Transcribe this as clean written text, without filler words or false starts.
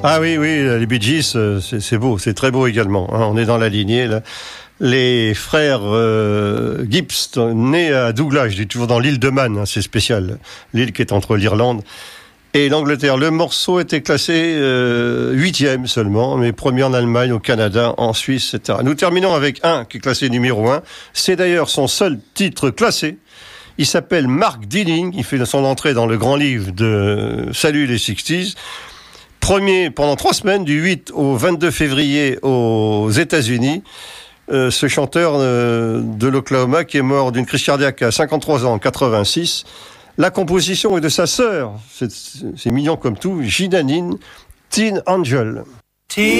Ah oui, les Bee Gees, c'est beau, c'est très beau également. Hein, on est dans la lignée, là. Les frères Gibbs, nés à Douglas, je dis toujours dans l'île de Man, hein, c'est spécial, l'île qui est entre l'Irlande et l'Angleterre. Le morceau était classé 8e seulement, mais premier en Allemagne, au Canada, en Suisse, etc. Nous terminons avec un qui est classé numéro 1. C'est d'ailleurs son seul titre classé. Il s'appelle Mark Dealing. Il fait son entrée dans le grand livre de Salut les 60s. Premier pendant 3 semaines, du 8 au 22 février aux États-Unis. Ce chanteur de l'Oklahoma qui est mort d'une crise cardiaque à 53 ans en 86. La composition est de sa sœur, c'est mignon comme tout, Ginanine Teen Angel.